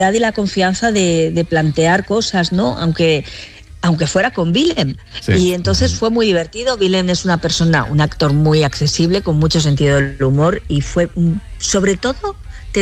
y la confianza de plantear cosas, ¿no? Aunque fuera con Willem. Sí. Y entonces fue muy divertido. Willem es un actor muy accesible, con mucho sentido del humor, y fue, sobre todo,